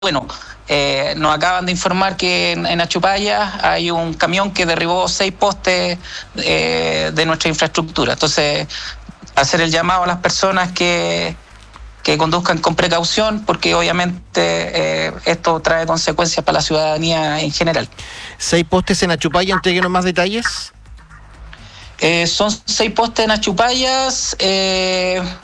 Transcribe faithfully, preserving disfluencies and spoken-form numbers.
Bueno, eh, nos acaban de informar que en, en Achupaya hay un camión que derribó seis postes eh, de nuestra infraestructura. Entonces, hacer el llamado a las personas que, que conduzcan con precaución, porque obviamente eh, esto trae consecuencias para la ciudadanía en general. Seis postes en Achupaya, entréguenos más detalles. Eh, son seis postes en Achupayas. Eh,